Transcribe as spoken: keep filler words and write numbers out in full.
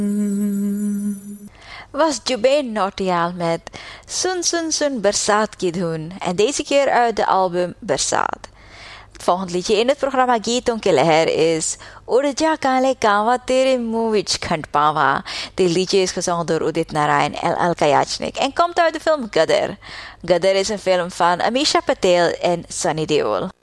Was Jubain Nautiyal met Sun Sun Sun Bersat की धुन en deze keer uit de album Bersat. Het volgende liedje in het programma Geeton ke Leher is Urja Kale Kawa Tere Muh Vich Khand Pawa. Dit liedje is gezongen door Udit Narayan en Alka Yachnik en komt uit de film Gadar. Gadar is een film van Amisha Patel en Sunny Deol.